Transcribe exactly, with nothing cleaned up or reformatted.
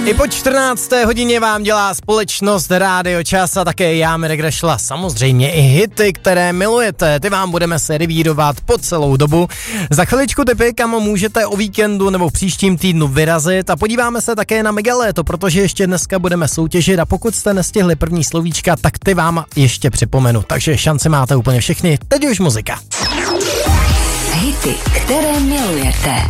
I po čtrnácté hodině vám dělá společnost Rádio Čas a také já, Mirek Rešla. Samozřejmě i hity, které milujete, ty vám budeme servírovat po celou dobu. Za chviličku tipy, kam můžete o víkendu nebo v příštím týdnu vyrazit a podíváme se také na megaléto, protože ještě dneska budeme soutěžit a pokud jste nestihli první slovíčka, tak ty vám ještě připomenu. Takže šance máte úplně všechny, teď už muzika. Hity, které milujete.